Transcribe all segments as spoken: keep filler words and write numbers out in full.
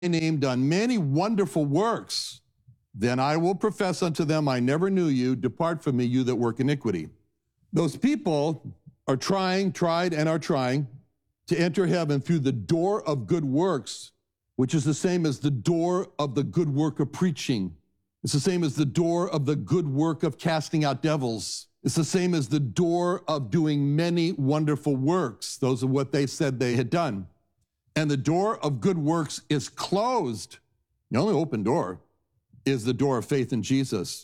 name done many wonderful works, then I will profess unto them, I never knew you. Depart from me, you that work iniquity. Those people are trying, tried, and are trying to enter heaven through the door of good works, which is the same as the door of the good work of preaching. It's the same as the door of the good work of casting out devils. It's the same as the door of doing many wonderful works. Those are what they said they had done. And the door of good works is closed. The only open door is the door of faith in Jesus.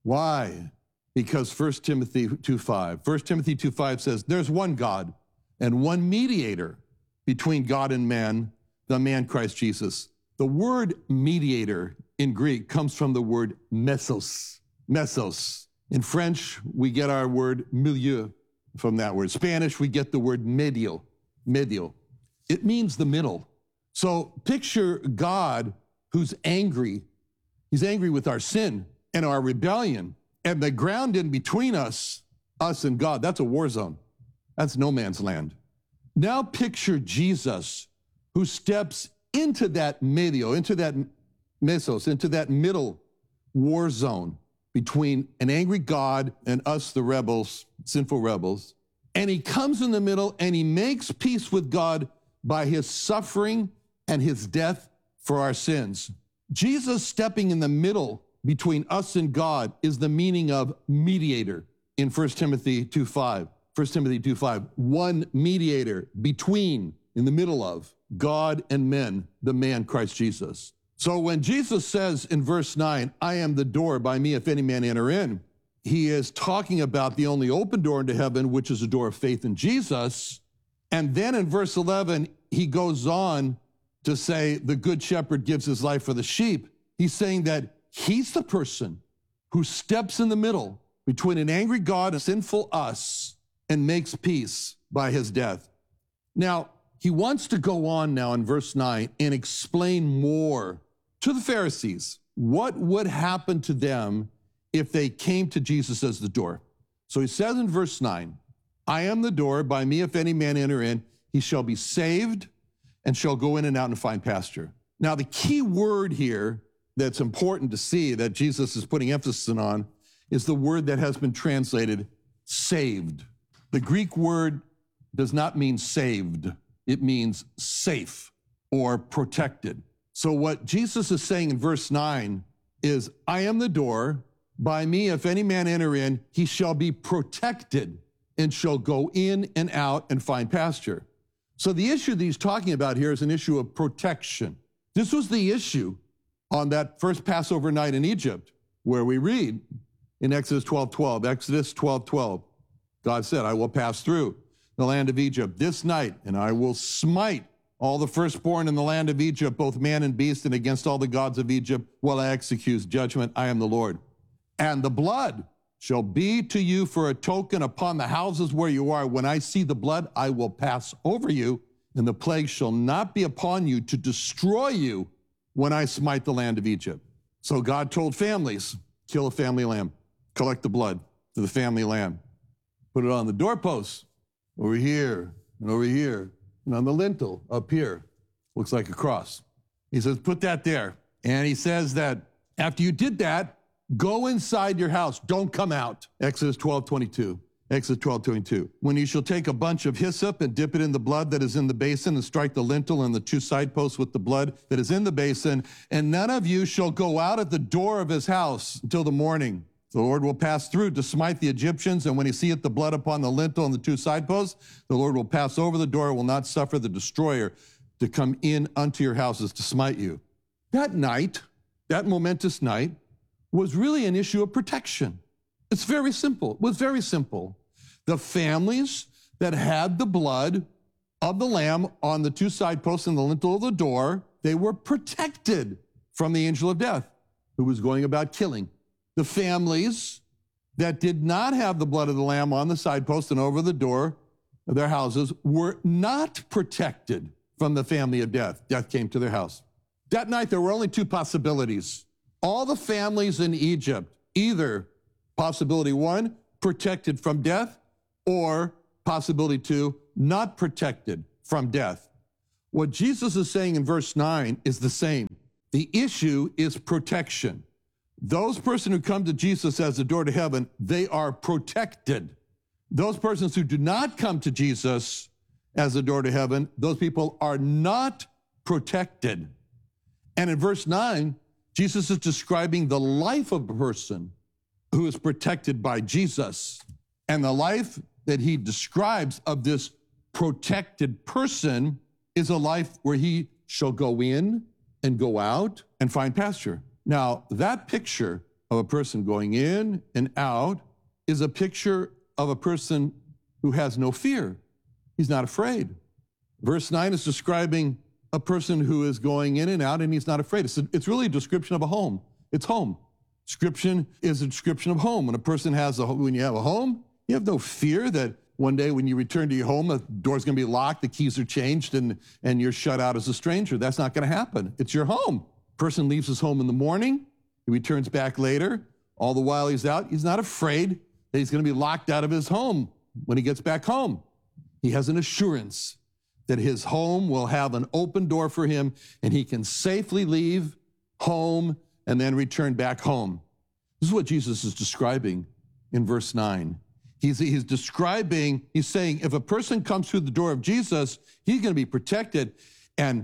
Why? Because First Timothy two five. First Timothy two five says, there's one God and one mediator between God and man, the man Christ Jesus. The word mediator in Greek comes from the word mesos. Mesos. In French, we get our word milieu from that word. Spanish, we get the word medio. Medio. It means the middle. So picture God who's angry. He's angry with our sin and our rebellion. And the ground in between us, us and God, that's a war zone. That's no man's land. Now picture Jesus who steps into that medio, into that mesos, into that middle war zone between an angry God and us, the rebels, sinful rebels. And he comes in the middle and he makes peace with God by his suffering and his death for our sins. Jesus stepping in the middle between us and God is the meaning of mediator in First Timothy two five. First Timothy two five, one mediator between, in the middle of, God and men, the man Christ Jesus. So when Jesus says in verse nine, I am the door, by me if any man enter in, he is talking about the only open door into heaven, which is a door of faith in Jesus. And then in verse eleven, he goes on to say the good shepherd gives his life for the sheep. He's saying that he's the person who steps in the middle between an angry God and sinful us and makes peace by his death. Now, he wants to go on now in verse nine and explain more to the Pharisees what would happen to them if they came to Jesus as the door. So he says in verse nine, I am the door, by me if any man enter in, he shall be saved and shall go in and out and find pasture. Now the key word here that's important to see that Jesus is putting emphasis on is the word that has been translated saved. The Greek word does not mean saved. It means safe or protected. So what Jesus is saying in verse nine is, I am the door. By me, if any man enter in, he shall be protected and shall go in and out and find pasture. So the issue that he's talking about here is an issue of protection. This was the issue on that first Passover night in Egypt, where we read in Exodus twelve twelve, Exodus twelve twelve, God said, I will pass through the land of Egypt this night, and I will smite all the firstborn in the land of Egypt, both man and beast, and against all the gods of Egypt, while I execute judgment. I am the Lord. And the blood shall be to you for a token upon the houses where you are. When I see the blood, I will pass over you, and the plague shall not be upon you to destroy you when I smite the land of Egypt. So God told families, kill a family lamb, collect the blood to the family lamb, put it on the doorposts, over here and over here, and on the lintel up here. Looks like a cross. He says, put that there. And he says that after you did that, go inside your house. Don't come out. Exodus twelve twenty-two. Exodus twelve twenty-two. When you shall take a bunch of hyssop and dip it in the blood that is in the basin and strike the lintel and the two side posts with the blood that is in the basin, and none of you shall go out at the door of his house until the morning. The Lord will pass through to smite the Egyptians, and when he seeth the blood upon the lintel and the two side posts, the Lord will pass over the door, will not suffer the destroyer to come in unto your houses to smite you. That night, that momentous night, was really an issue of protection. It's very simple. It was very simple. The families that had the blood of the lamb on the two side posts and the lintel of the door, they were protected from the angel of death who was going about killing. The families that did not have the blood of the lamb on the side post and over the door of their houses were not protected from the family of death. Death came to their house. That night, there were only two possibilities. All the families in Egypt, either possibility one, protected from death, or possibility two, not protected from death. What Jesus is saying in verse nine is the same. The issue is protection. Those persons who come to Jesus as the door to heaven, they are protected. Those persons who do not come to Jesus as the door to heaven, those people are not protected. And in verse nine, Jesus is describing the life of a person who is protected by Jesus. And the life that he describes of this protected person is a life where he shall go in and go out and find pasture. Now, that picture of a person going in and out is a picture of a person who has no fear. He's not afraid. Verse nine is describing a person who is going in and out and he's not afraid. It's, a, it's really a description of a home. It's home. Description is a description of home. When a person has a when you have a home, you have no fear that one day when you return to your home, the door's going to be locked, the keys are changed, and, and you're shut out as a stranger. That's not going to happen. It's your home. Person leaves his home in the morning. He returns back later. All the while he's out, he's not afraid that he's going to be locked out of his home when he gets back home. He has an assurance that his home will have an open door for him and he can safely leave home and then return back home. This is what Jesus is describing in verse nine. He's, he's describing, he's saying, if a person comes through the door of Jesus, he's going to be protected. And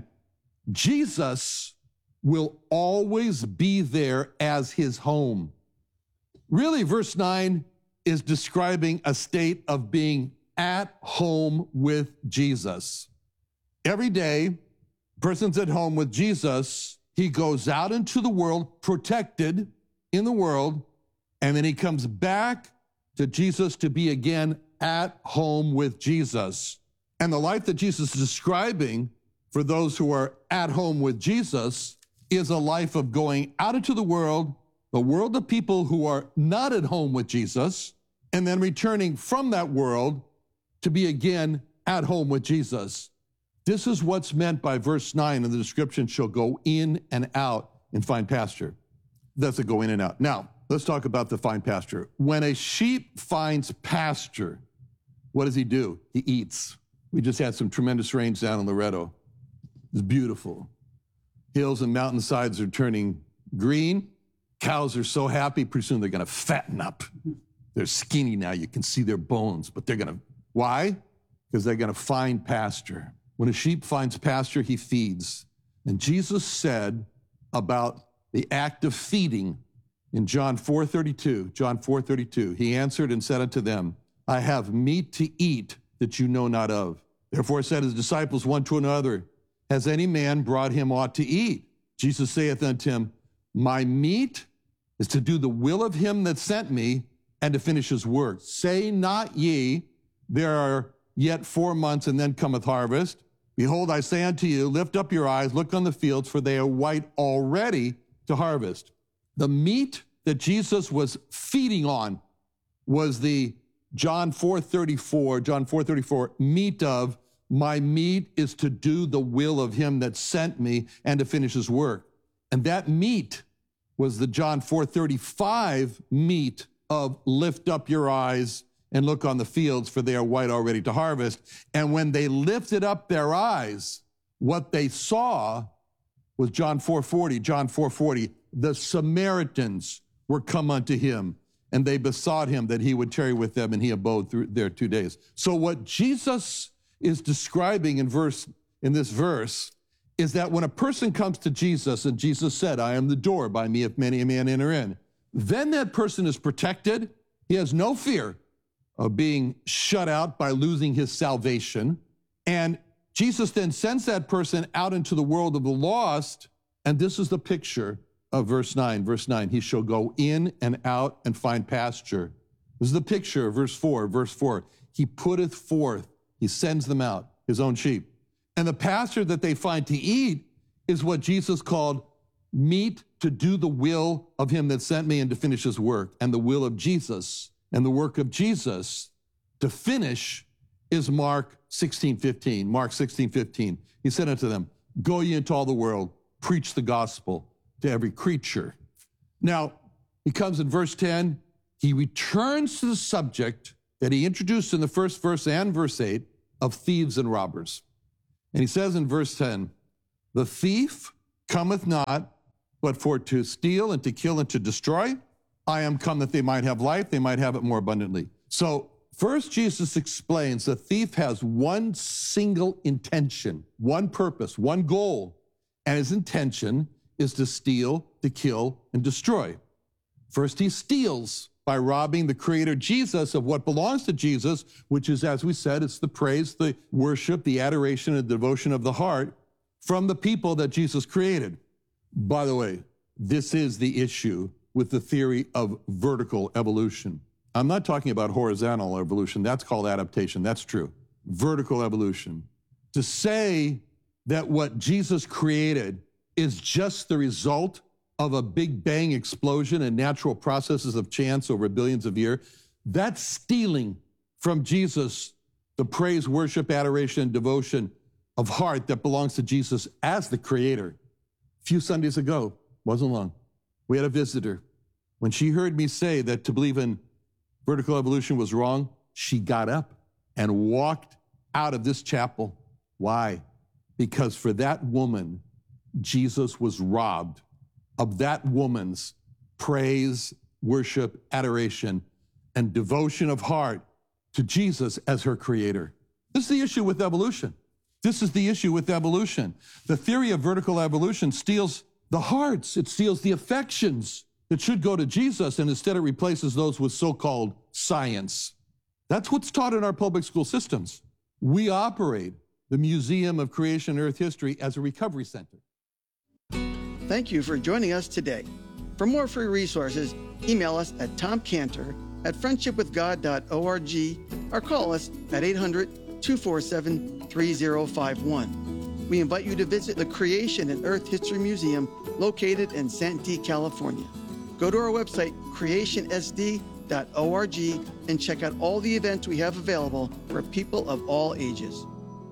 Jesus will always be there as his home. Really, verse nine is describing a state of being at home with Jesus. Every day, person's at home with Jesus. He goes out into the world, protected in the world, and then he comes back to Jesus to be again at home with Jesus. And the life that Jesus is describing for those who are at home with Jesus is a life of going out into the world, the world of people who are not at home with Jesus, and then returning from that world to be again at home with Jesus. This is what's meant by verse nine in the description, shall go in and out and find pasture. That's a go in and out. Now, let's talk about the find pasture. When a sheep finds pasture, what does he do? He eats. We just had some tremendous rains down in Loretto. It's beautiful. Hills and mountainsides are turning green. Cows are so happy, pretty soon they're going to fatten up. They're skinny now. You can see their bones, but they're going to, why? Because they're going to find pasture. When a sheep finds pasture, he feeds. And Jesus said about the act of feeding in John four thirty-two, John four thirty-two, he answered and said unto them, I have meat to eat that you know not of. Therefore said his disciples one to another, has any man brought him aught to eat? Jesus saith unto him, my meat is to do the will of him that sent me and to finish his work. Say not ye, there are yet four months and then cometh harvest. Behold, I say unto you, lift up your eyes, look on the fields, for they are white already to harvest. The meat that Jesus was feeding on was the John four thirty-four, John four thirty-four, meat of, my meat is to do the will of him that sent me and to finish his work. And that meat was the John four thirty-five meat of lift up your eyes and look on the fields, for they are white already to harvest. And when they lifted up their eyes, what they saw was John four forty, John four forty, the Samaritans were come unto him, and they besought him that he would tarry with them, and he abode through there two days. So what Jesus is describing in verse in this verse is that when a person comes to Jesus, and Jesus said, I am the door, by me if many a man enter in, then that person is protected. He has no fear of being shut out by losing his salvation. And Jesus then sends that person out into the world of the lost, and this is the picture of verse nine. Verse nine, he shall go in and out and find pasture. This is the picture of verse four. Verse four, he putteth forth, he sends them out, his own sheep. And the pasture that they find to eat is what Jesus called meat to do the will of him that sent me and to finish his work. And the will of Jesus and the work of Jesus to finish is Mark sixteen fifteen. Mark sixteen fifteen. He said unto them, go ye into all the world, preach the gospel to every creature. Now, he comes in verse ten. He returns to the subject that he introduced in the first verse and verse eight of thieves and robbers. And he says in verse ten, the thief cometh not, but for to steal and to kill and to destroy. I am come that they might have life, they might have it more abundantly. So first, Jesus explains the thief has one single intention, one purpose, one goal, and his intention is to steal, to kill, and destroy. First, he steals by robbing the Creator Jesus of what belongs to Jesus, which is, as we said, it's the praise, the worship, the adoration, and devotion of the heart from the people that Jesus created. By the way, this is the issue with the theory of vertical evolution. I'm not talking about horizontal evolution. That's called adaptation. That's true. Vertical evolution. To say that what Jesus created is just the result of a big bang explosion and natural processes of chance over billions of years, that's stealing from Jesus the praise, worship, adoration, and devotion of heart that belongs to Jesus as the Creator. A few Sundays ago, wasn't long, we had a visitor. When she heard me say that to believe in vertical evolution was wrong, she got up and walked out of this chapel. Why? Because for that woman, Jesus was robbed of that woman's praise, worship, adoration, and devotion of heart to Jesus as her Creator. This is the issue with evolution. This is the issue with evolution. The theory of vertical evolution steals the hearts. It steals the affections that should go to Jesus, and instead it replaces those with so-called science. That's what's taught in our public school systems. We operate the Museum of Creation and Earth History as a recovery center. Thank you for joining us today. For more free resources, email us at tom cantor at friendship with god dot org or call us at eight hundred, two four seven, three zero five one. We invite you to visit the Creation and Earth History Museum located in Santee, California. Go to our website, creation s d dot org, and check out all the events we have available for people of all ages.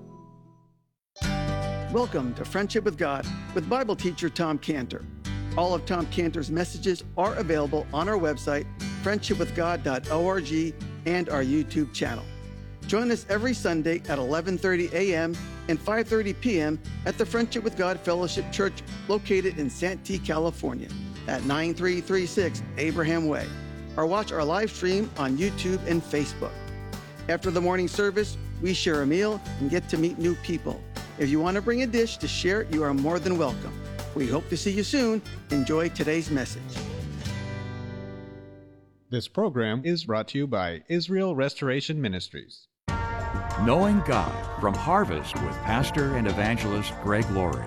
Welcome to Friendship with God with Bible teacher Tom Cantor. All of Tom Cantor's messages are available on our website, friendship with god dot org, and our YouTube channel. Join us every Sunday at eleven thirty a m and five thirty p m at the Friendship with God Fellowship Church located in Santee, California at nine three three six Abraham Way, or watch our live stream on YouTube and Facebook. After the morning service, we share a meal and get to meet new people. If you want to bring a dish to share, you are more than welcome. We hope to see you soon. Enjoy today's message. This program is brought to you by Israel Restoration Ministries. Knowing God from Harvest with Pastor and Evangelist Greg Laurie.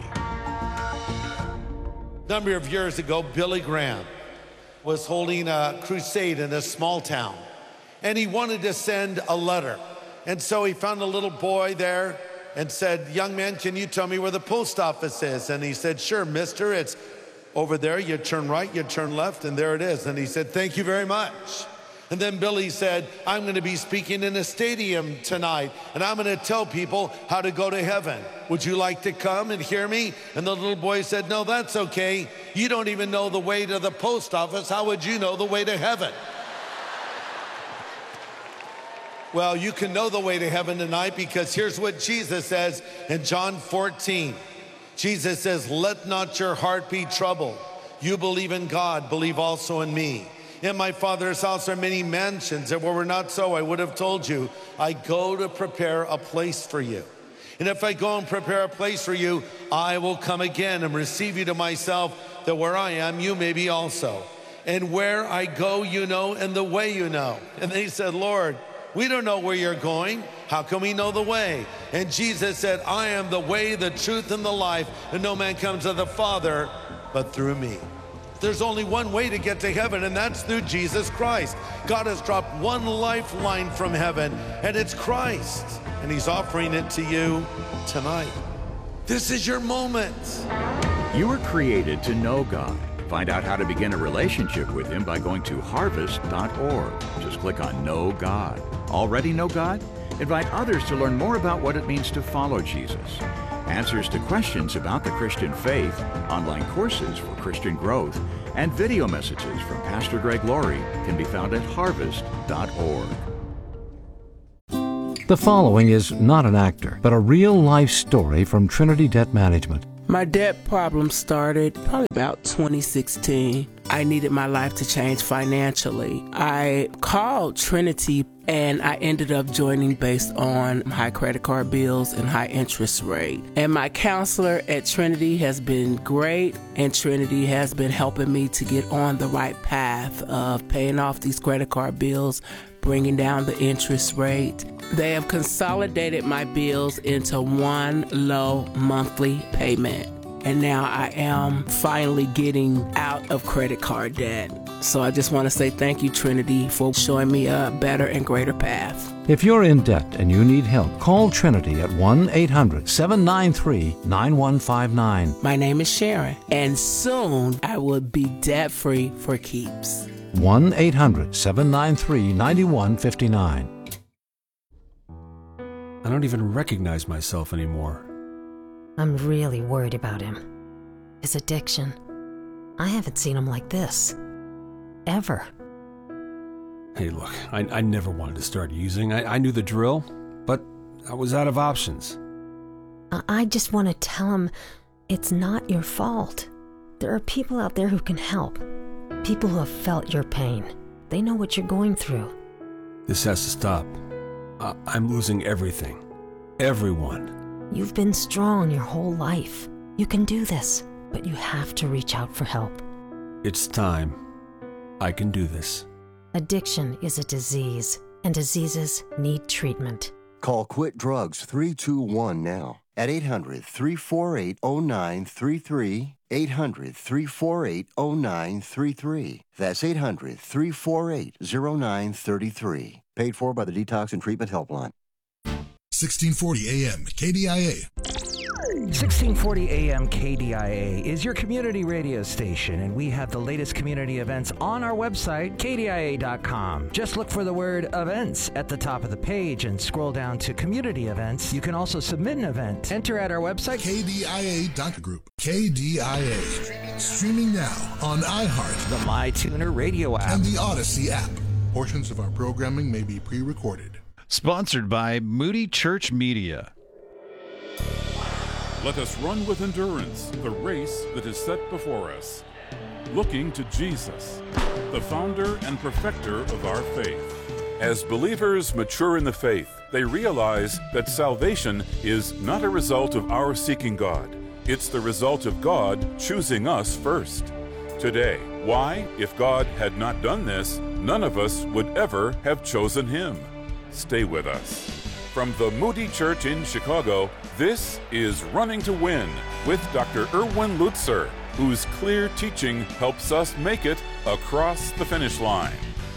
A number of years ago, Billy Graham was holding a crusade in a small town, and he wanted to send a letter. And so he found a little boy there and said, young man, can you tell me where the post office is? And he said, sure, mister, it's over there. You turn right, you turn left, and there it is. And he said, thank you very much. And then Billy said, I'm going to be speaking in a stadium tonight, and I'm going to tell people how to go to heaven. Would you like to come and hear me? And the little boy said, no, that's okay. You don't even know the way to the post office. How would you know the way to heaven? Well, you can know the way to heaven tonight, because here's what Jesus says in John fourteen. Jesus says, let not your heart be troubled. You believe in God, believe also in me. In my Father's house are many mansions. If it were not so, I would have told you. I go to prepare a place for you. And if I go and prepare a place for you, I will come again and receive you to myself, that where I am, you may be also. And where I go, you know, and the way you know. And they said, Lord, we don't know where you're going. How can we know the way? And Jesus said, I am the way, the truth, and the life, and no man comes to the Father but through me. There's only one way to get to heaven, and that's through Jesus Christ. God has dropped one lifeline from heaven, and it's Christ. And he's offering it to you tonight. This is your moment. You were created to know God. Find out how to begin a relationship with Him by going to harvest dot org. Just click on Know God. Already know God? Invite others to learn more about what it means to follow Jesus. Answers to questions about the Christian faith, online courses for Christian growth, and video messages from Pastor Greg Laurie can be found at harvest dot org. The following is not an actor, but a real-life story from Trinity Debt Management. My debt problem started probably about twenty sixteen. I needed my life to change financially. I called Trinity and I ended up joining based on high credit card bills and high interest rate. And my counselor at Trinity has been great, and Trinity has been helping me to get on the right path of paying off these credit card bills, bringing down the interest rate. They have consolidated my bills into one low monthly payment. And now I am finally getting out of credit card debt. So I just want to say thank you, Trinity, for showing me a better and greater path. If you're in debt and you need help, call Trinity at one eight hundred seven nine three nine one five nine. My name is Sharon, and soon I will be debt-free for keeps. one eight hundred seven nine three nine one five nine. I don't even recognize myself anymore. I'm really worried about him. His addiction. I haven't seen him like this. Ever. Hey, look, I, I never wanted to start using. I, I knew the drill, but I was out of options. I, I just want to tell him it's not your fault. There are people out there who can help. People who have felt your pain. They know what you're going through. This has to stop. I, I'm losing everything. Everyone. You've been strong your whole life. You can do this, but you have to reach out for help. It's time. I can do this. Addiction is a disease, and diseases need treatment. Call Quit Drugs three two one now at eight hundred three four eight oh nine three three, eight hundred three four eight oh nine three three. That's eight hundred three four eight oh nine three three. Paid for by the Detox and Treatment Helpline. sixteen forty A M K D I A. sixteen forty A M K D I A is your community radio station, and we have the latest community events on our website, K D I A dot com. Just look for the word events at the top of the page and scroll down to community events. You can also submit an event. Enter at our website, K D I A dot group. K D I A. Streaming now on iHeart, the MyTuner radio app, and the Odyssey app. Portions of our programming may be pre-recorded. Sponsored by Moody Church Media. Let us run with endurance the race that is set before us, looking to Jesus, the founder and perfecter of our faith. As believers mature in the faith, they realize that salvation is not a result of our seeking God. It's the result of God choosing us first. Today, why, if God had not done this, none of us would ever have chosen Him. Stay with us. From the Moody Church in Chicago, this is Running to Win with Doctor Erwin Lutzer, whose clear teaching helps us make it across the finish line.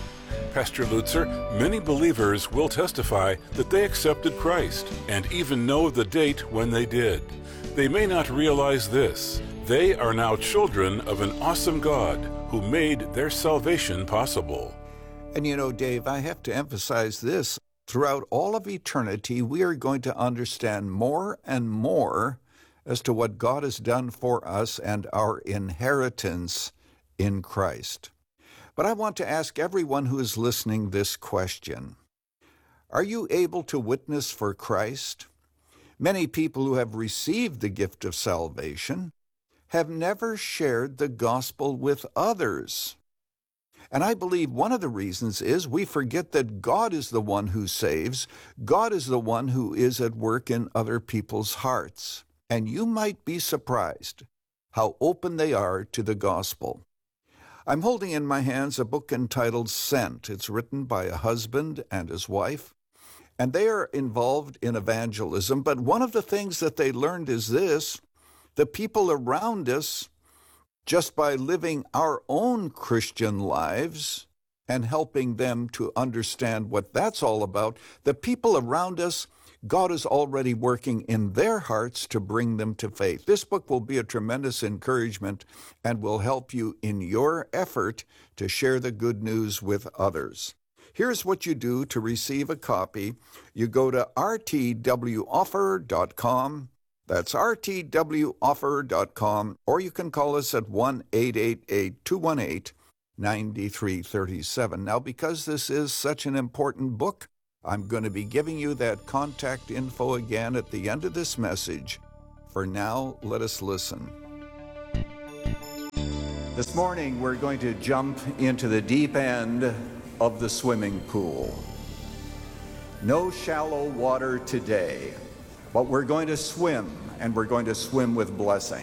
Pastor Lutzer, many believers will testify that they accepted Christ and even know the date when they did. They may not realize this. They are now children of an awesome God who made their salvation possible. And you know, Dave, I have to emphasize this. Throughout all of eternity, we are going to understand more and more as to what God has done for us and our inheritance in Christ. But I want to ask everyone who is listening this question. Are you able to witness for Christ? Many people who have received the gift of salvation have never shared the gospel with others. And I believe one of the reasons is we forget that God is the one who saves. God is the one who is at work in other people's hearts. And you might be surprised how open they are to the gospel. I'm holding in my hands a book entitled Sent. It's written by a husband and his wife, and they are involved in evangelism. But one of the things that they learned is this: the people around us, just by living our own Christian lives and helping them to understand what that's all about, the people around us, God is already working in their hearts to bring them to faith. This book will be a tremendous encouragement and will help you in your effort to share the good news with others. Here's what you do to receive a copy. You go to r t w offer dot com. That's r t w offer dot com, or you can call us at one eight eight eight, two one eight, nine three three seven. Now, because this is such an important book, I'm going to be giving you that contact info again at the end of this message. For now, let us listen. This morning, we're going to jump into the deep end of the swimming pool. No shallow water today, but we're going to swim, and we're going to swim with blessing.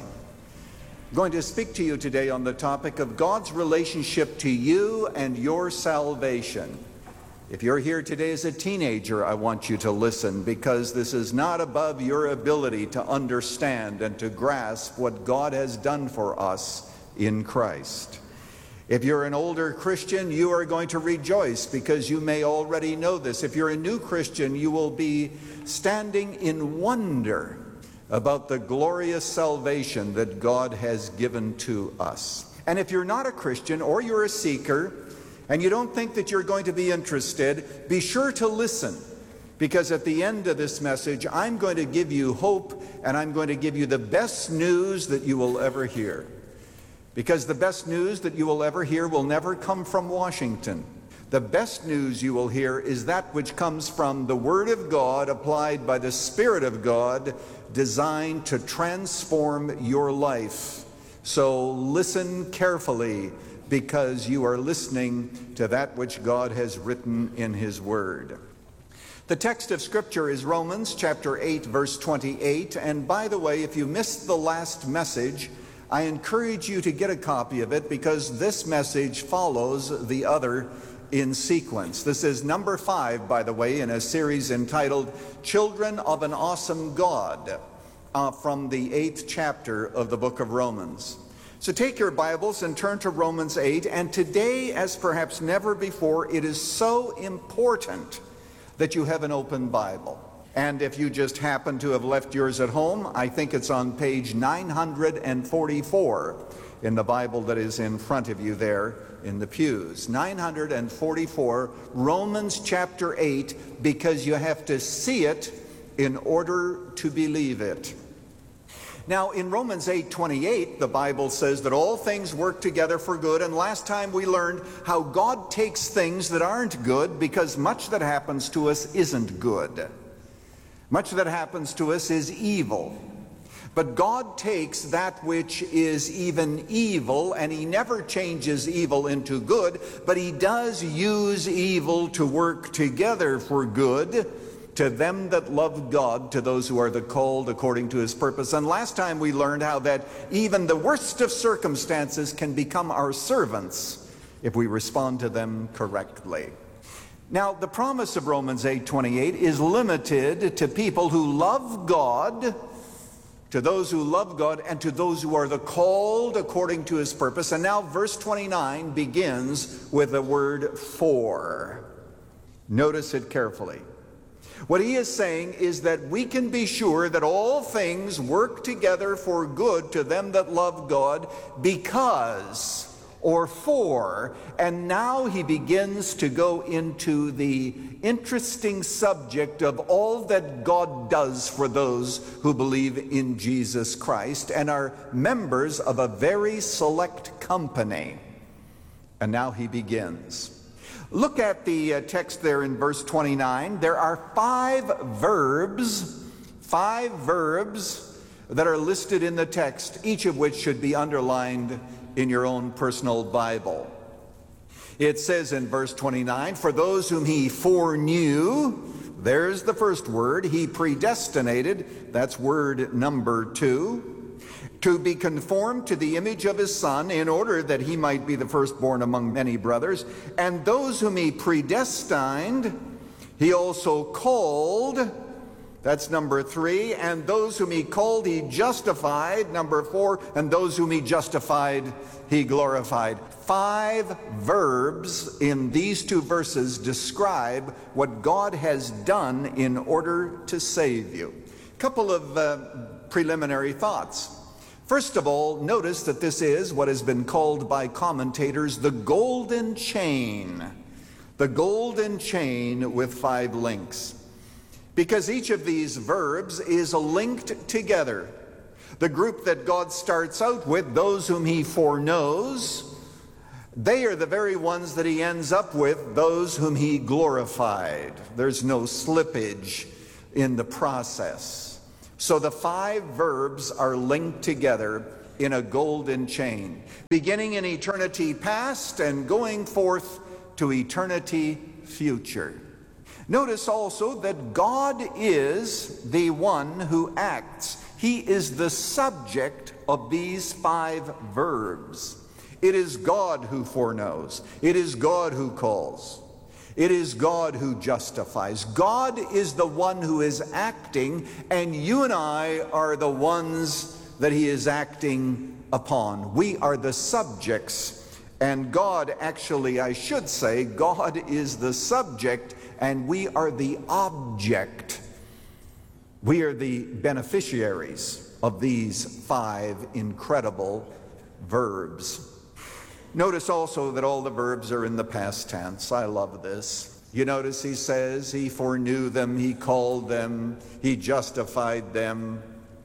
I'm going to speak to you today on the topic of God's relationship to you and your salvation. If you're here today as a teenager, I want you to listen, because this is not above your ability to understand and to grasp what God has done for us in Christ. If you're an older Christian, you are going to rejoice because you may already know this. If you're a new Christian, you will be standing in wonder about the glorious salvation that God has given to us. And if you're not a Christian or you're a seeker, and you don't think that you're going to be interested, be sure to listen, because at the end of this message, I'm going to give you hope, and I'm going to give you the best news that you will ever hear. Because the best news that you will ever hear will never come from Washington. The best news you will hear is that which comes from the Word of God applied by the Spirit of God, designed to transform your life. So listen carefully, because you are listening to that which God has written in His Word. The text of Scripture is Romans chapter eight, verse twenty-eight. And by the way, if you missed the last message, I encourage you to get a copy of it, because this message follows the other in sequence. This is number five, by the way, in a series entitled Children of an Awesome God, uh, from the eighth chapter of the book of Romans. So take your Bibles and turn to Romans eight, and today, as perhaps never before, it is so important that you have an open Bible. And if you just happen to have left yours at home, I think it's on page nine hundred forty-four in the Bible that is in front of you there in the pews. nine hundred forty-four, Romans chapter eight, because you have to see it in order to believe it. Now, in Romans eight twenty-eight, the Bible says that all things work together for good, and last time we learned how God takes things that aren't good, because much that happens to us isn't good. Much that happens to us is evil. But God takes that which is even evil, and He never changes evil into good, but He does use evil to work together for good, to them that love God, to those who are the called according to His purpose. And last time we learned how that even the worst of circumstances can become our servants if we respond to them correctly. Now, the promise of Romans eight twenty-eight is limited to people who love God, to those who love God, and to those who are the called according to His purpose. And now verse twenty-nine begins with the word for. Notice it carefully. What he is saying is that we can be sure that all things work together for good to them that love God, because, or for, and now he begins to go into the interesting subject of all that God does for those who believe in Jesus Christ and are members of a very select company. And now he begins. Look at the uh, text there in verse twenty-nine. There are five verbs, five verbs that are listed in the text, each of which should be underlined in your own personal Bible. It says in verse twenty-nine, for those whom he foreknew, there's the first word, he predestinated, that's word number two, to be conformed to the image of his Son, in order that he might be the firstborn among many brothers. And those whom he predestined, he also called, that's number three. And those whom he called, he justified, number four. And those whom he justified, he glorified. Five verbs in these two verses describe what God has done in order to save you. A couple of uh, preliminary thoughts. First of all, notice that this is what has been called by commentators the golden chain. The golden chain with five links. Because each of these verbs is linked together. The group that God starts out with, those whom he foreknows, They are the very ones that he ends up with, those whom he glorified. There's no slippage in the process. So the five verbs are linked together in a golden chain, beginning in eternity past and going forth to eternity future. Notice also that God is the one who acts. He is the subject of these five verbs. It is God who foreknows. It is God who calls. It is God who justifies. God is the one who is acting, and you and I are the ones that he is acting upon. We are the subjects, and God, actually, I should say, God is the subject, and we are the object. We are the beneficiaries of these five incredible verbs. Notice also that all the verbs are in the past tense. I love this. You notice he says he foreknew them, he called them, he justified them,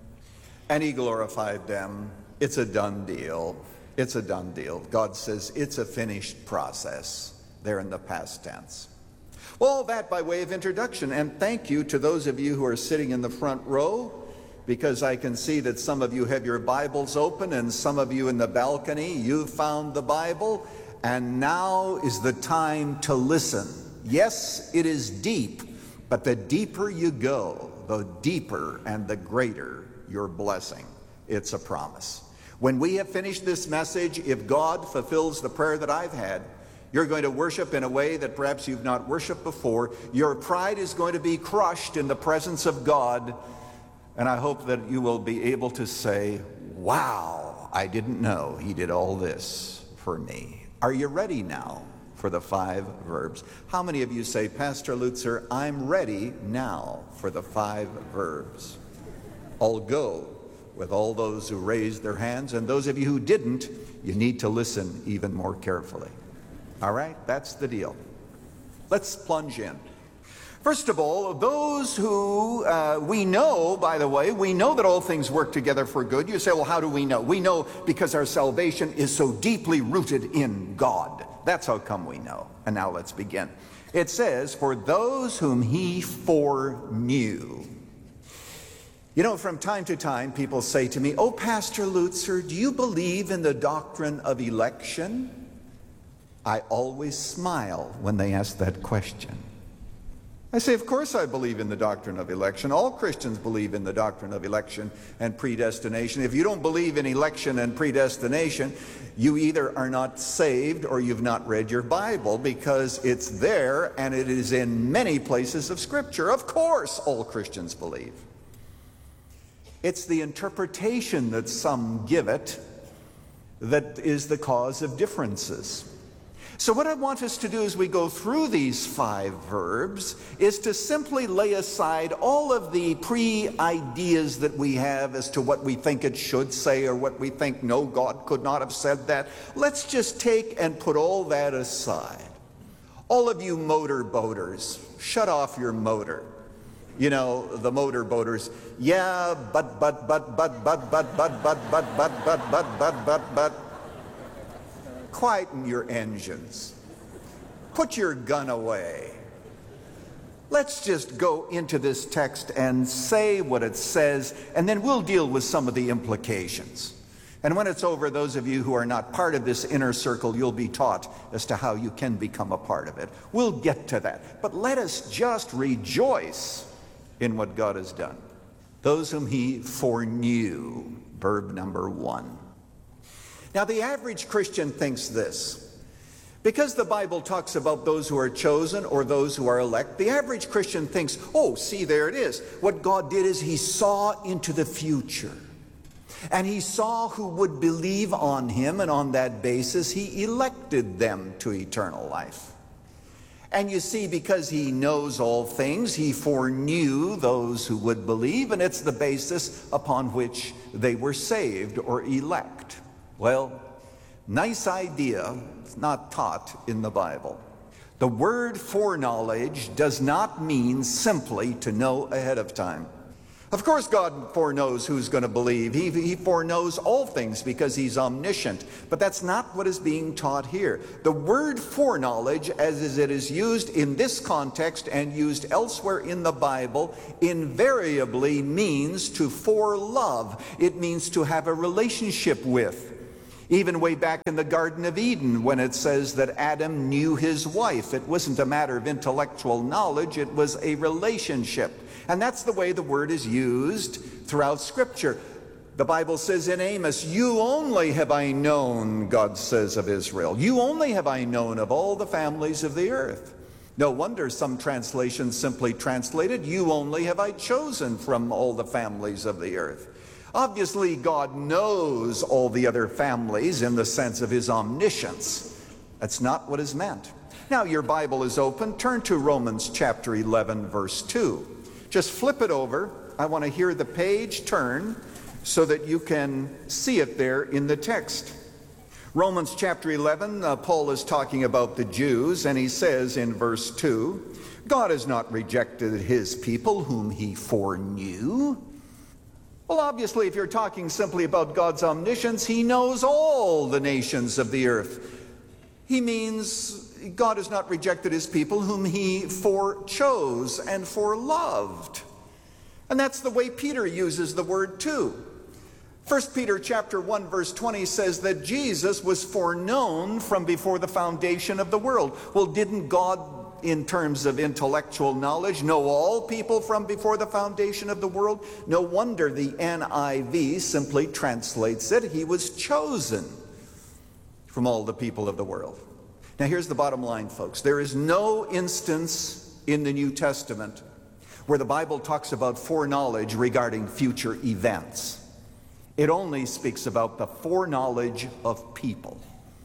and he glorified them. It's a done deal. It's a done deal. God says it's a finished process. They're in the past tense. Well, that by way of introduction, and thank you to those of you who are sitting in the front row, because I can see that some of you have your Bibles open, and some of you in the balcony, you've found the Bible, and now is the time to listen. Yes, it is deep, but the deeper you go, the deeper and the greater your blessing. It's a promise. When we have finished this message, if God fulfills the prayer that I've had, you're going to worship in a way that perhaps you've not worshiped before. Your pride is going to be crushed in the presence of God. And I hope that you will be able to say, wow, I didn't know he did all this for me. Are you ready now for the five verbs? How many of you say, Pastor Lutzer, I'm ready now for the five verbs? I'll go with all those who raised their hands, and those of you who didn't, you need to listen even more carefully. All right, that's the deal. Let's plunge in. First of all, those who uh, we know, by the way, we know that all things work together for good. You say, well, how do we know? We know because our salvation is so deeply rooted in God. That's how come we know. And now let's begin. It says, for those whom he foreknew. You know, from time to time, people say to me, oh, Pastor Lutzer, do you believe in the doctrine of election? I always smile when they ask that question. I say, of course I believe in the doctrine of election. All Christians believe in the doctrine of election and predestination. If you don't believe in election and predestination, you either are not saved or you've not read your Bible, because it's there and it is in many places of Scripture. Of course all Christians believe. It's the interpretation that some give it that is the cause of differences. So what I want us to do as we go through these five verbs is to simply lay aside all of the pre-ideas that we have as to what we think it should say or what we think, no, God could not have said that. Let's just take and put all that aside. All of you motor boaters, shut off your motor. You know, the motor boaters, yeah, but, but, but, but, but, but, but, but, but, but, but, but, but, but, but. Quieten your engines. Put your gun away. Let's just go into this text and say what it says, and then we'll deal with some of the implications. And when it's over, those of you who are not part of this inner circle, you'll be taught as to how you can become a part of it. We'll get to that. But let us just rejoice in what God has done. Those whom he foreknew, verb number one. Now, the average Christian thinks this. Because the Bible talks about those who are chosen or those who are elect, the average Christian thinks, oh, see, there it is. What God did is he saw into the future. And he saw who would believe on him, and on that basis, he elected them to eternal life. And you see, because he knows all things, he foreknew those who would believe, and it's the basis upon which they were saved or elect. Well, nice idea. It's not taught in the Bible. The word foreknowledge does not mean simply to know ahead of time. Of course, God foreknows who's going to believe. He, he foreknows all things because he's omniscient. But that's not what is being taught here. The word foreknowledge, as it is used in this context and used elsewhere in the Bible, invariably means to forelove. It means to have a relationship with. Even way back in the Garden of Eden, when it says that Adam knew his wife, it wasn't a matter of intellectual knowledge, it was a relationship. And that's the way the word is used throughout Scripture. The Bible says in Amos, "You only have I known," God says of Israel. "You only have I known of all the families of the earth." No wonder some translations simply translated, "You only have I chosen from all the families of the earth." Obviously, God knows all the other families in the sense of his omniscience. That's not what is meant. Now, your Bible is open. Turn to Romans chapter eleven, verse two. Just flip it over. I want to hear the page turn so that you can see it there in the text. Romans chapter eleven, uh, Paul is talking about the Jews, and he says in verse two, "God has not rejected his people whom he foreknew." Well, obviously, if you're talking simply about God's omniscience, he knows all the nations of the earth. He means God has not rejected his people whom he forechose and foreloved. And that's the way Peter uses the word too. First Peter chapter one verse twenty says that Jesus was foreknown from before the foundation of the world. Well, didn't God, in terms of intellectual knowledge, know all people from before the foundation of the world? No wonder the N I V simply translates it, he was chosen from all the people of the world. Now here's the bottom line, folks. There is no instance in the New Testament where the Bible talks about foreknowledge regarding future events. It only speaks about the foreknowledge of people.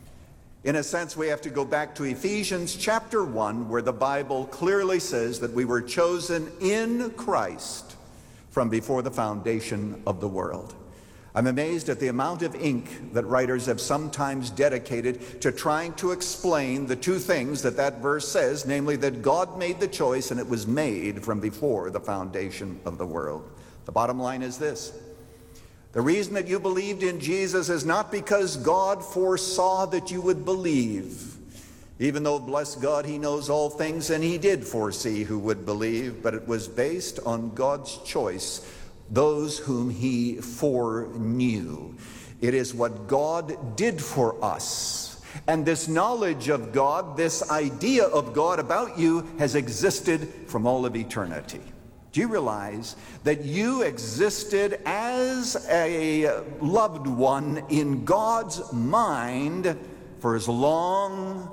In a sense, we have to go back to Ephesians chapter one, where the Bible clearly says that we were chosen in Christ from before the foundation of the world. I'm amazed at the amount of ink that writers have sometimes dedicated to trying to explain the two things that that verse says, namely that God made the choice and it was made from before the foundation of the world. The bottom line is this. The reason that you believed in Jesus is not because God foresaw that you would believe, even though, bless God, he knows all things and he did foresee who would believe, but it was based on God's choice, those whom he foreknew. It is what God did for us. And this knowledge of God, this idea of God about you has existed from all of eternity. Do you realize that you existed as a loved one in God's mind for as long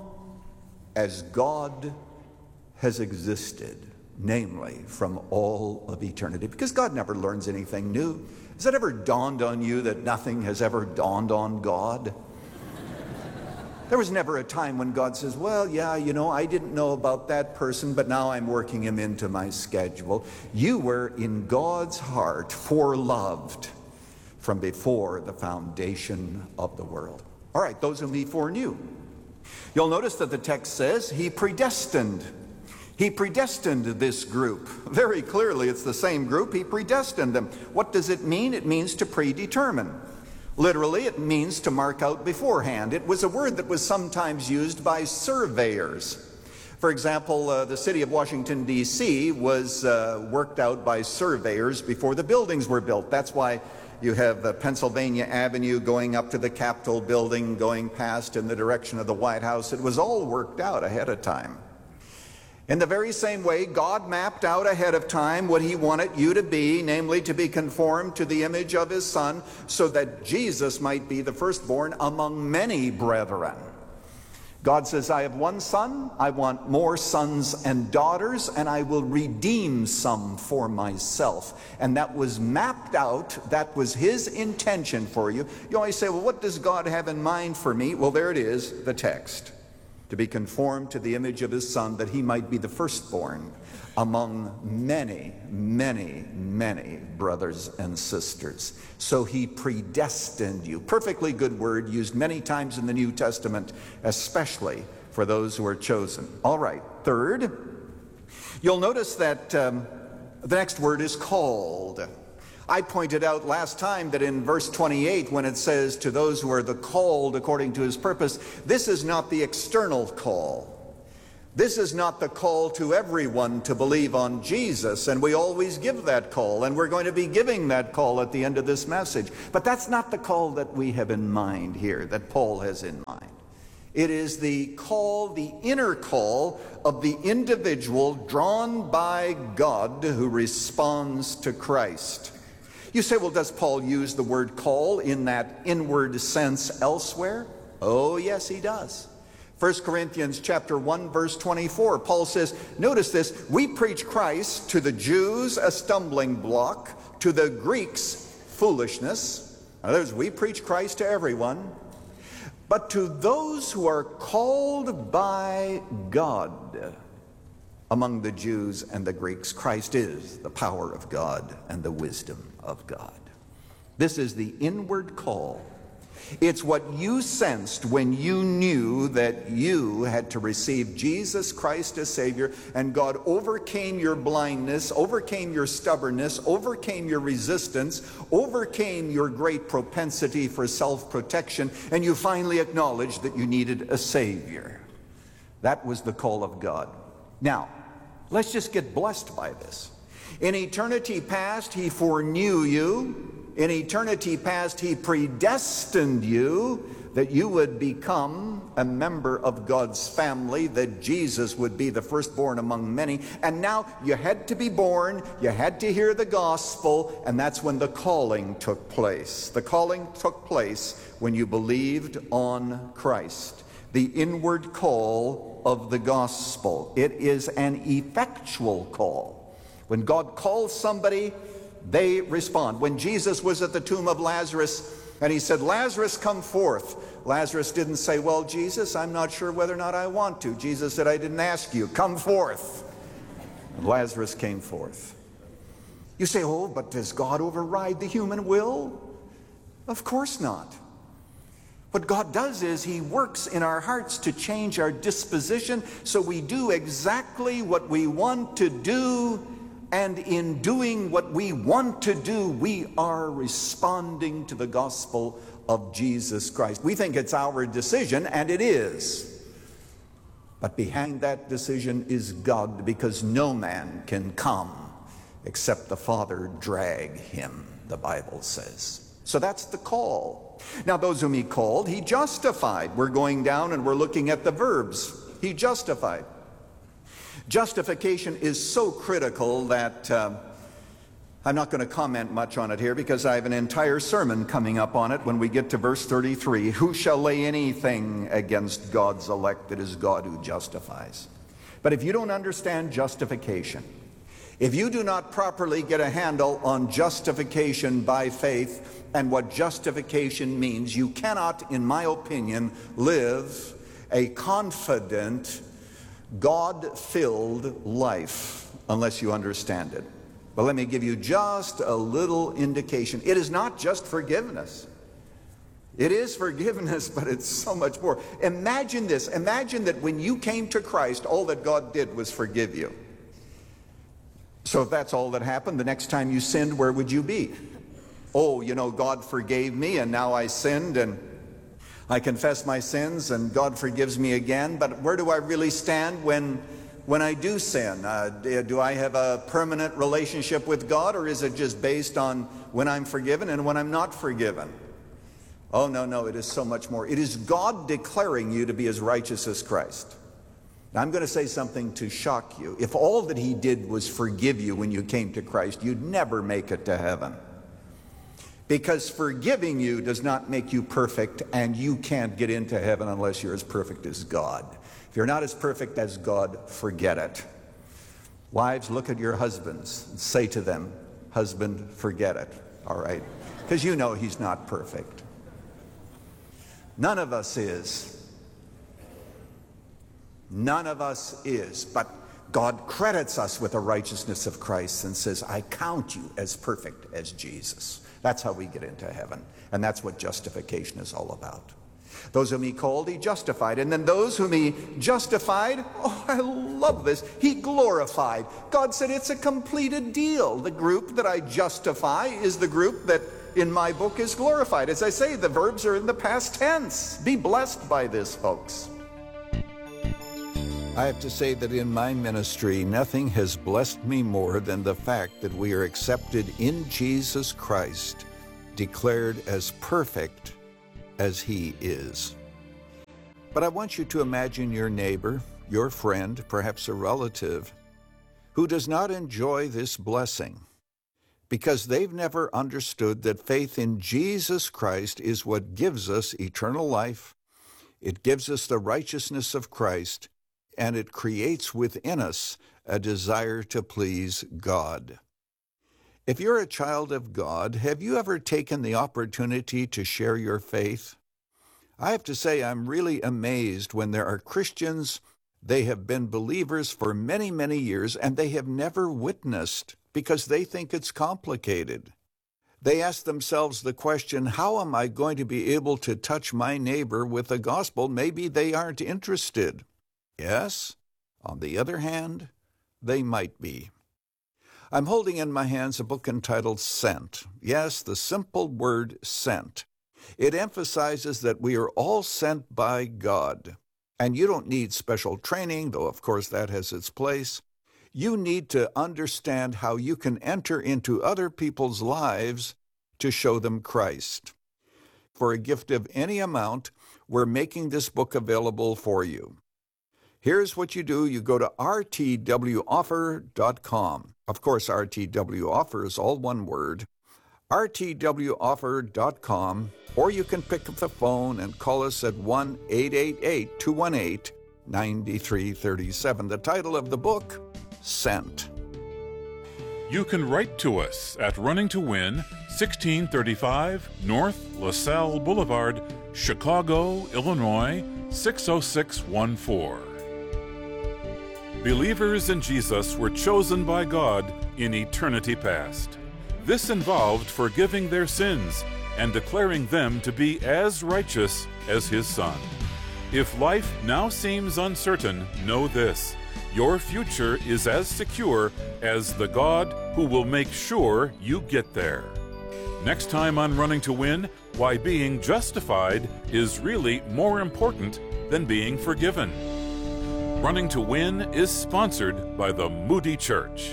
as God has existed? Namely, from all of eternity. Because God never learns anything new. Has it ever dawned on you that nothing has ever dawned on God? There was never a time when God says, well, yeah, you know, I didn't know about that person, but now I'm working him into my schedule. You were in God's heart foreloved from before the foundation of the world. All right, those whom he foreknew. You'll notice that the text says he predestined. He predestined this group. Very clearly, it's the same group. He predestined them. What does it mean? It means to predetermine. Literally, it means to mark out beforehand. It was a word that was sometimes used by surveyors. For example, uh, the city of Washington, D C was uh, worked out by surveyors before the buildings were built. That's why you have uh, Pennsylvania Avenue going up to the Capitol building, going past in the direction of the White House. It was all worked out ahead of time. In the very same way, God mapped out ahead of time what he wanted you to be, namely to be conformed to the image of his Son, so that Jesus might be the firstborn among many brethren. God says, I have one son, I want more sons and daughters, and I will redeem some for myself. And that was mapped out, that was his intention for you. You always say, well, what does God have in mind for me? Well, there it is, the text. To be conformed to the image of his Son, that he might be the firstborn among many, many, many brothers and sisters. So he predestined you. Perfectly good word, used many times in the New Testament, especially for those who are chosen. All right, third, you'll notice that um, the next word is called. I pointed out last time that in verse twenty-eight, when it says, to those who are the called according to his purpose, this is not the external call. This is not the call to everyone to believe on Jesus, and we always give that call, and we're going to be giving that call at the end of this message. But that's not the call that we have in mind here, that Paul has in mind. It is the call, the inner call of the individual drawn by God who responds to Christ. You say, well, does Paul use the word call in that inward sense elsewhere? Oh, yes, he does. First Corinthians chapter one, verse twenty-four, Paul says, notice this, we preach Christ to the Jews a stumbling block, to the Greeks foolishness. In other words, we preach Christ to everyone. But to those who are called by God, among the Jews and the Greeks, Christ is the power of God and the wisdom of God. This is the inward call. It's what you sensed when you knew that you had to receive Jesus Christ as Savior, and God overcame your blindness, overcame your stubbornness, overcame your resistance, overcame your great propensity for self-protection, and you finally acknowledged that you needed a Savior. That was the call of God. Now, let's just get blessed by this. In eternity past, he foreknew you. In eternity past, he predestined you that you would become a member of God's family, that Jesus would be the firstborn among many. And now you had to be born, you had to hear the gospel, and that's when the calling took place. The calling took place when you believed on Christ. The inward call of the gospel. It is an effectual call. When God calls somebody, they respond. When Jesus was at the tomb of Lazarus and he said, Lazarus, come forth. Lazarus didn't say, well, Jesus, I'm not sure whether or not I want to. Jesus said, I didn't ask you. Come forth. And Lazarus came forth. You say, oh, but does God override the human will? Of course not. What God does is he works in our hearts to change our disposition so we do exactly what we want to do. And in doing what we want to do, we are responding to the gospel of Jesus Christ. We think it's our decision, and it is. But behind that decision is God, because no man can come except the Father drag him, the Bible says. So that's the call. Now, those whom he called, he justified. We're going down and we're looking at the verbs. He justified. Justification is so critical that uh, I'm not going to comment much on it here, because I have an entire sermon coming up on it when we get to verse thirty-three. Who shall lay anything against God's elect? It is God who justifies. But if you don't understand justification, if you do not properly get a handle on justification by faith and what justification means, you cannot, in my opinion, live a confident, God-filled life unless you understand it. But let me give you just a little indication. It is not just forgiveness. It is forgiveness, but it's so much more. Imagine this. Imagine that when you came to Christ, all that God did was forgive you. So if that's all that happened, the next time you sinned, where would you be? Oh, you know, God forgave me, and now I sinned, and I confess my sins, and God forgives me again. But where do I really stand when, when I do sin? Uh, do I have a permanent relationship with God, or is it just based on when I'm forgiven and when I'm not forgiven? Oh, no, no, it is so much more. It is God declaring you to be as righteous as Christ. Now, I'm going to say something to shock you. If all that he did was forgive you when you came to Christ, you'd never make it to heaven. Because forgiving you does not make you perfect, and you can't get into heaven unless you're as perfect as God. If you're not as perfect as God, forget it. Wives, look at your husbands and say to them, husband, forget it, all right? Because you know he's not perfect. None of us is. None of us is. But God credits us with the righteousness of Christ and says, I count you as perfect as Jesus. That's how we get into heaven. And that's what justification is all about. Those whom he called, he justified. And then those whom he justified, oh, I love this, he glorified. God said it's a completed deal. The group that I justify is the group that in my book is glorified. As I say, the verbs are in the past tense. Be blessed by this, folks. I have to say that in my ministry, nothing has blessed me more than the fact that we are accepted in Jesus Christ, declared as perfect as he is. But I want you to imagine your neighbor, your friend, perhaps a relative, who does not enjoy this blessing because they've never understood that faith in Jesus Christ is what gives us eternal life. It gives us the righteousness of Christ, and it creates within us a desire to please God. If you're a child of God, have you ever taken the opportunity to share your faith? I have to say I'm really amazed when there are Christians, they have been believers for many, many years, and they have never witnessed because they think it's complicated. They ask themselves the question, how am I going to be able to touch my neighbor with the gospel? Maybe they aren't interested. Yes, on the other hand, they might be. I'm holding in my hands a book entitled Sent. Yes, the simple word sent. It emphasizes that we are all sent by God. And you don't need special training, though of course that has its place. You need to understand how you can enter into other people's lives to show them Christ. For a gift of any amount, we're making this book available for you. Here's what you do. You go to R T W offer dot com. Of course, R T W offer is all one word. R T W offer dot com, or you can pick up the phone and call us at one eight eight eight, two one eight, nine three three seven. The title of the book, Sent. You can write to us at Running to Win, sixteen thirty-five North LaSalle Boulevard, Chicago, Illinois, six oh six one four. Believers in Jesus were chosen by God in eternity past. This involved forgiving their sins and declaring them to be as righteous as His Son. If life now seems uncertain, know this: your future is as secure as the God who will make sure you get there. Next time on Running to Win, why being justified is really more important than being forgiven. Running to Win is sponsored by the Moody Church.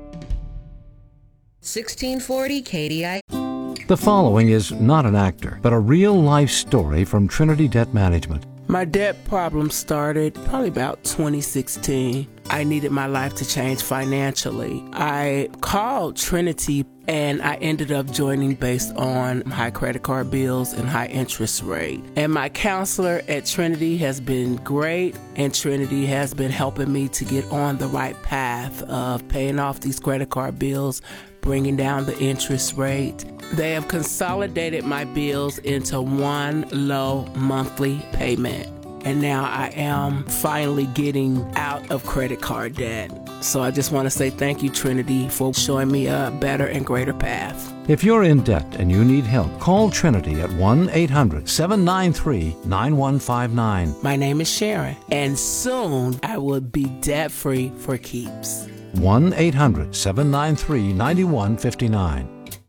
sixteen forty K D I. The following is not an actor, but a real-life story from Trinity Debt Management. My debt problem started probably about twenty sixteen. I needed my life to change financially. I called Trinity and I ended up joining based on high credit card bills and high interest rate. And my counselor at Trinity has been great, and Trinity has been helping me to get on the right path of paying off these credit card bills, bringing down the interest rate. They have consolidated my bills into one low monthly payment. And now I am finally getting out of credit card debt. So I just want to say thank you, Trinity, for showing me a better and greater path. If you're in debt and you need help, call Trinity at one eight hundred, seven nine three, nine one five nine. My name is Sharon, and soon I will be debt-free for keeps. one eight hundred, seven nine three, nine one five nine.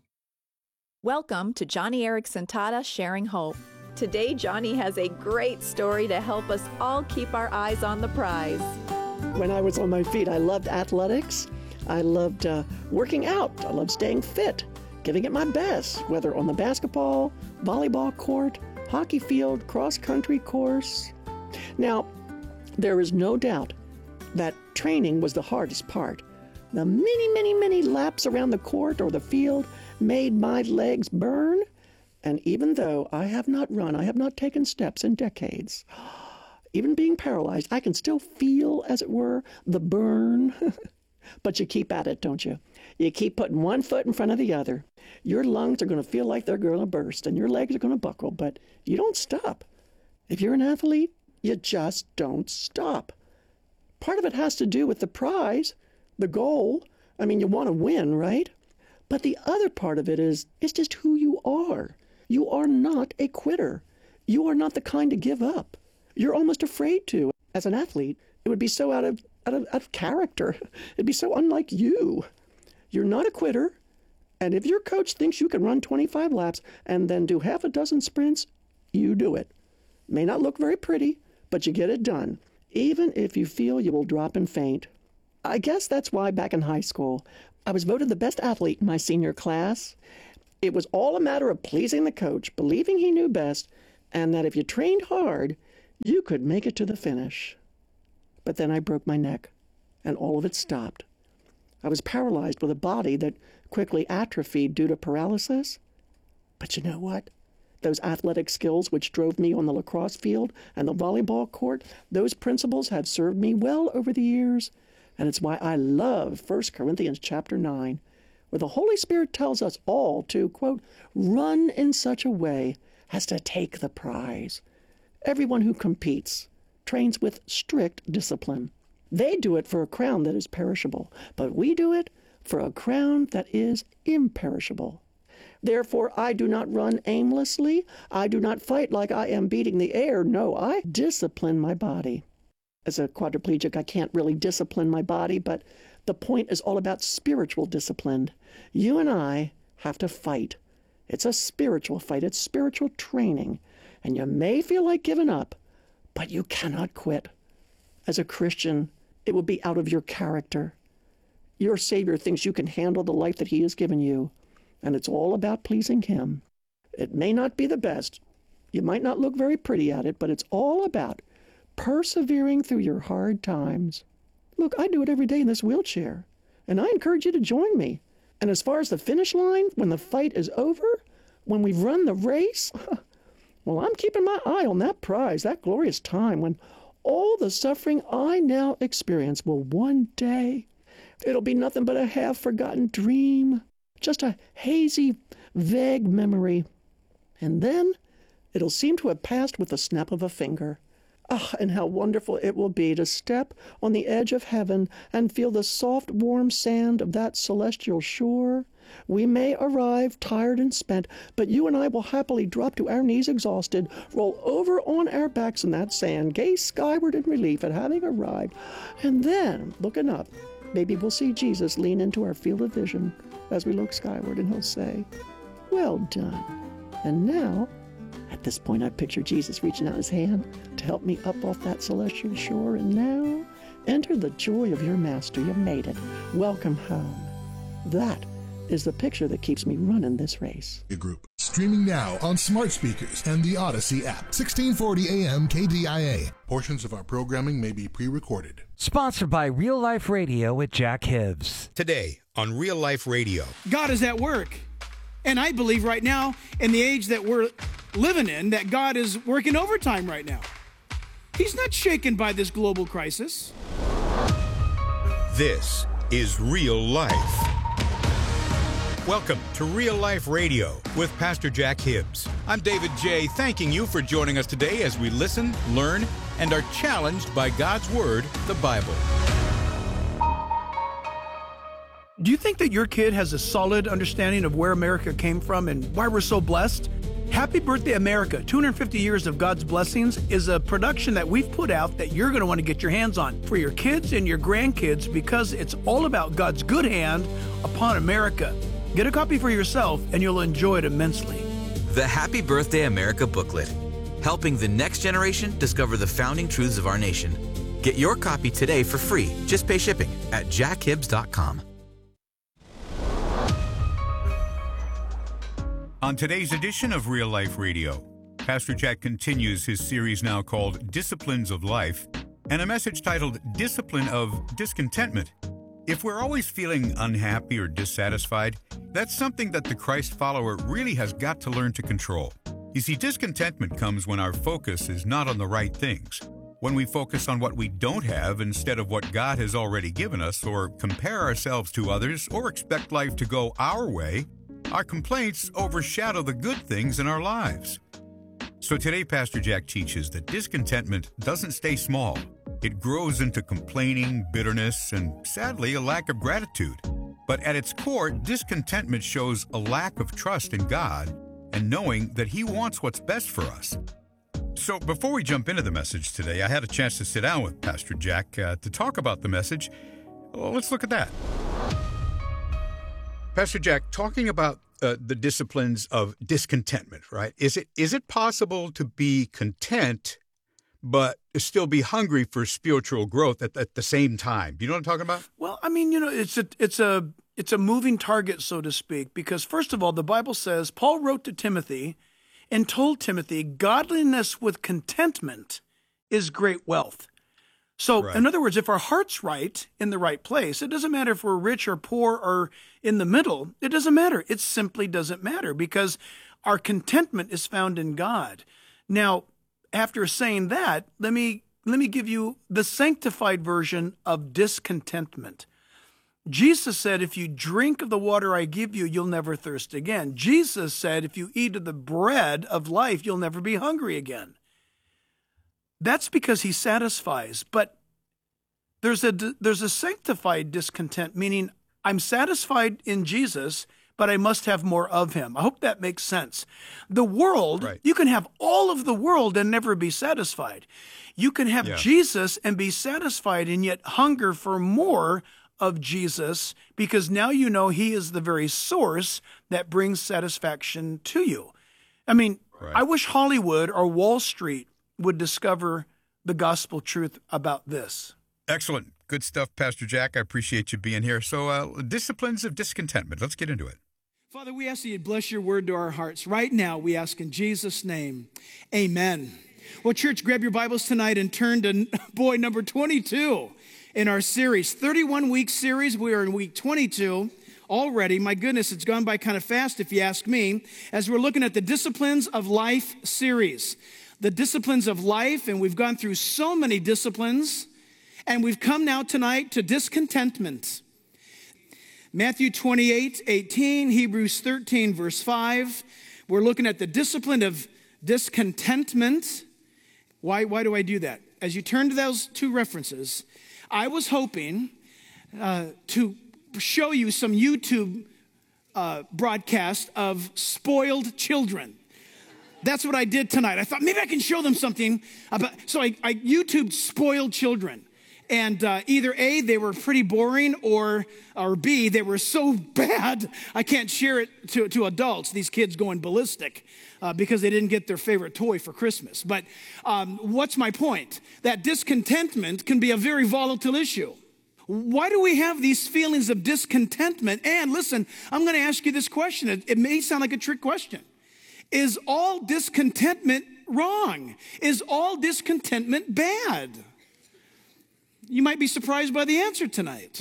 Welcome to Johnny Erickson Tada Sharing Hope. Today, Johnny has a great story to help us all keep our eyes on the prize. When I was on my feet, I loved athletics. I loved uh, working out. I loved staying fit, giving it my best, whether on the basketball, volleyball court, hockey field, cross-country course. Now, there is no doubt that training was the hardest part. The many, many, many laps around the court or the field made my legs burn. And even though I have not run, I have not taken steps in decades, even being paralyzed, I can still feel, as it were, the burn. But you keep at it, don't you? You keep putting one foot in front of the other. Your lungs are going to feel like they're going to burst, and your legs are going to buckle, but you don't stop. If you're an athlete, you just don't stop. Part of it has to do with the prize, the goal. I mean, you want to win, right? But the other part of it is, it's just who you are. You are not a quitter. you are not the kind to give up. You're almost afraid to. As an athlete, it would be so out of, out of, out of character. It'd be so unlike you. You're not a quitter. And if your coach thinks you can run twenty-five laps and then do half a dozen sprints, you do it. May not look very pretty, but you get it done, even if you feel you will drop and faint. I guess that's why back in high school, I was voted the best athlete in my senior class. It was all a matter of pleasing the coach, believing he knew best, and that if you trained hard, you could make it to the finish. But then I broke my neck, and all of it stopped. I was paralyzed with a body that quickly atrophied due to paralysis. But you know what? Those athletic skills which drove me on the lacrosse field and the volleyball court, those principles have served me well over the years. And it's why I love First Corinthians chapter nine, where the Holy Spirit tells us all to, quote, run in such a way as to take the prize. Everyone who competes trains with strict discipline. They do it for a crown that is perishable, but we do it for a crown that is imperishable. Therefore, I do not run aimlessly. I do not fight like I am beating the air. No, I discipline my body. As a quadriplegic, I can't really discipline my body, but the point is all about spiritual discipline. You and I have to fight. It's a spiritual fight. It's spiritual training. And you may feel like giving up, but you cannot quit. As a Christian, it will be out of your character. Your Savior thinks you can handle the life that he has given you, and it's all about pleasing him. It may not be the best. You might not look very pretty at it, but it's all about persevering through your hard times. Look, I do it every day in this wheelchair, and I encourage you to join me. And as far as the finish line, when the fight is over, when we've run the race, well, I'm keeping my eye on that prize, that glorious time when all the suffering I now experience will one day, it'll be nothing but a half-forgotten dream, just a hazy, vague memory. And then it'll seem to have passed with the snap of a finger. Ah, and how wonderful it will be to step on the edge of heaven and feel the soft, warm sand of that celestial shore. We may arrive tired and spent, but you and I will happily drop to our knees exhausted, roll over on our backs in that sand, gaze skyward in relief at having arrived, and then, looking up, maybe we'll see Jesus lean into our field of vision as we look skyward, and he'll say, well done. And now, at this point, I picture Jesus reaching out his hand to help me up off that celestial shore, and now, enter the joy of your master. You've made it. Welcome home. That is the picture that keeps me running this race. Group. Streaming now on smart speakers and the Odyssey app. sixteen forty A M K D I A. Portions of our programming may be pre-recorded. Sponsored by Real Life Radio with Jack Hibbs. Today on Real Life Radio. God is at work. And I believe right now, in the age that we're living in, that God is working overtime right now. He's not shaken by this global crisis. This is Real Life. Welcome to Real Life Radio with Pastor Jack Hibbs. I'm David J., thanking you for joining us today as we listen, learn, and are challenged by God's Word, the Bible. Do you think that your kid has a solid understanding of where America came from and why we're so blessed? Happy Birthday America, two hundred fifty years of God's Blessings, is a production that we've put out that you're going to want to get your hands on for your kids and your grandkids, because it's all about God's good hand upon America. Get a copy for yourself and you'll enjoy it immensely. The Happy Birthday America booklet, helping the next generation discover the founding truths of our nation. Get your copy today for free. Just pay shipping at jack hibbs dot com. On today's edition of Real Life Radio, Pastor Jack continues his series now called Disciplines of Life, and a message titled Discipline of Discontentment. If we're always feeling unhappy or dissatisfied, that's something that the Christ follower really has got to learn to control. You see, discontentment comes when our focus is not on the right things, when we focus on what we don't have instead of what God has already given us, or compare ourselves to others, or expect life to go our way. Our complaints overshadow the good things in our lives. So today, Pastor Jack teaches that discontentment doesn't stay small. It grows into complaining, bitterness, and sadly, a lack of gratitude. But at its core, discontentment shows a lack of trust in God and knowing that He wants what's best for us. So before we jump into the message today, I had a chance to sit down with Pastor Jack uh, to talk about the message. Well, let's look at that. Pastor Jack, talking about uh, the disciplines of discontentment, right? Is it is it possible to be content but still be hungry for spiritual growth at, at the same time? Do you know what I'm talking about? Well, I mean, you know, it's a it's a it's a moving target, so to speak, because first of all, the Bible says Paul wrote to Timothy and told Timothy, godliness with contentment is great wealth. So, right. In other words, if our heart's right, in the right place, it doesn't matter if we're rich or poor or in the middle. It doesn't matter. It simply doesn't matter because our contentment is found in God. Now, after saying that, let me let me give you the sanctified version of discontentment. Jesus said, if you drink of the water I give you, you'll never thirst again. Jesus said, if you eat of the bread of life, you'll never be hungry again. That's because he satisfies. But there's a, there's a sanctified discontent, meaning I'm satisfied in Jesus, but I must have more of him. I hope that makes sense. The world, right. You can have all of the world and never be satisfied. You can have yeah. Jesus and be satisfied and yet hunger for more of Jesus, because now you know he is the very source that brings satisfaction to you. I mean, right. I wish Hollywood or Wall Street would discover the gospel truth about this. Excellent. Good stuff, Pastor Jack. I appreciate you being here. So, uh, disciplines of discontentment. Let's get into it. Father, we ask that you bless your word to our hearts. Right now, we ask in Jesus' name, amen. Well, church, grab your Bibles tonight and turn to, boy, number twenty-two. In our series, thirty-one week series. We are in week twenty-two already. My goodness, it's gone by kind of fast if you ask me, as we're looking at the Disciplines of Life series. The disciplines of life, and we've gone through so many disciplines, and we've come now tonight to discontentment. Matthew twenty-eight, eighteen, Hebrews thirteen, verse five. We're looking at the discipline of discontentment. Why, why do I do that? As you turn to those two references, I was hoping uh, to show you some YouTube uh, broadcast of spoiled children. That's what I did tonight. I thought maybe I can show them something about, so I, I YouTubed spoiled children. And uh, either A, they were pretty boring, or or B, they were so bad, I can't share it to, to adults, these kids going ballistic uh, because they didn't get their favorite toy for Christmas. But um, what's my point? That discontentment can be a very volatile issue. Why do we have these feelings of discontentment? And listen, I'm going to ask you this question. It, it may sound like a trick question. Is all discontentment wrong? Is all discontentment bad? You might be surprised by the answer tonight.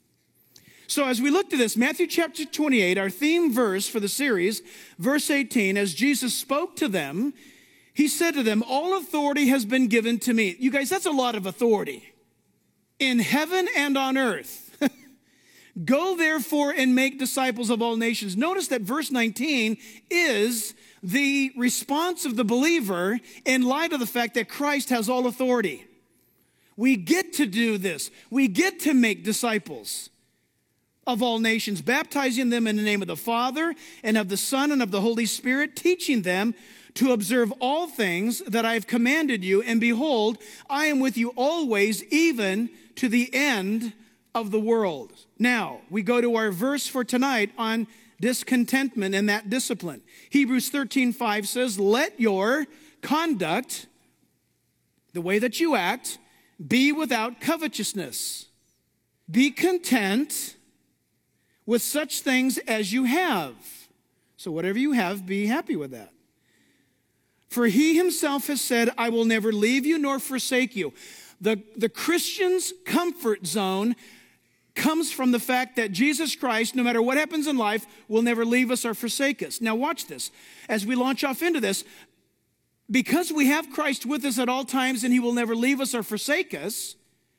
So as we look to this, Matthew chapter twenty-eight, our theme verse for the series, verse eighteen, as Jesus spoke to them, he said to them, all authority has been given to me. You guys, that's a lot of authority. In heaven and on earth. Go therefore and make disciples of all nations. Notice that verse nineteen is the response of the believer in light of the fact that Christ has all authority. We get to do this. We get to make disciples of all nations, baptizing them in the name of the Father and of the Son and of the Holy Spirit, teaching them to observe all things that I have commanded you. And behold, I am with you always, even to the end of the world. Now, we go to our verse for tonight on discontentment and that discipline. Hebrews thirteen five says, let your conduct, the way that you act, be without covetousness. Be content with such things as you have. So whatever you have, be happy with that. For he himself has said, I will never leave you nor forsake you. The, the Christian's comfort zone comes from the fact that Jesus Christ, no matter what happens in life, will never leave us or forsake us. Now watch this. As we launch off into this, because we have Christ with us at all times and he will never leave us or forsake us,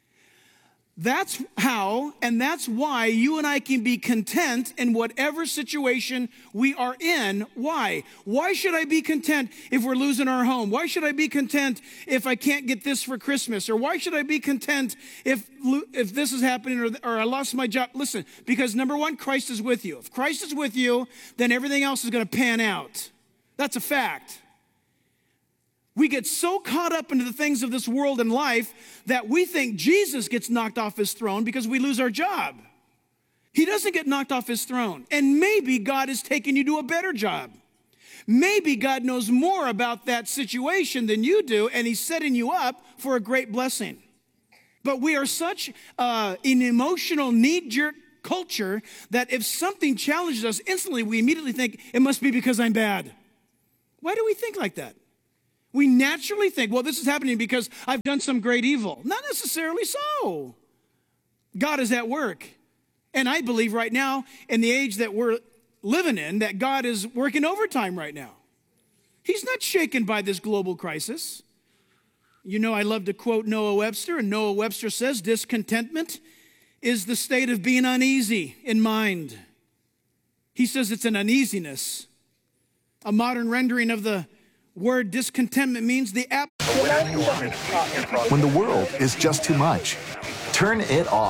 that's how and that's why you and I can be content in whatever situation we are in. Why? Why should I be content if we're losing our home? Why should I be content if I can't get this for Christmas? Or why should I be content if, if this is happening or, or I lost my job? Listen, because number one, Christ is with you. If Christ is with you, then everything else is going to pan out. That's a fact. We get so caught up into the things of this world and life that we think Jesus gets knocked off his throne because we lose our job. He doesn't get knocked off his throne. And maybe God is taking you to a better job. Maybe God knows more about that situation than you do, and he's setting you up for a great blessing. But we are such uh, an emotional knee-jerk culture that if something challenges us, instantly we immediately think, it must be because I'm bad. Why do we think like that? We naturally think, well, this is happening because I've done some great evil. Not necessarily so. God is at work. And I believe right now, in the age that we're living in, that God is working overtime right now. He's not shaken by this global crisis. You know, I love to quote Noah Webster, and Noah Webster says, discontentment is the state of being uneasy in mind. He says it's an uneasiness. A modern rendering of the word discontentment means the app. When the world is just too much, turn it off.